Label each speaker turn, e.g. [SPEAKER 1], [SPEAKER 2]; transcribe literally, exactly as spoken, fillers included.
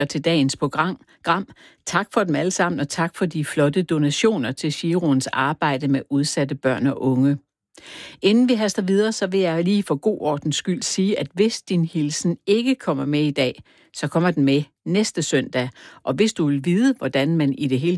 [SPEAKER 1] til dagens program. Tak for dem alle sammen, og tak for de flotte donationer til Giroens arbejde med udsatte børn og unge. Inden vi haster videre, så vil jeg lige for god ordens skyld sige, at hvis din hilsen ikke kommer med i dag, så kommer den med næste søndag. Og hvis du vil vide, hvordan man i det hele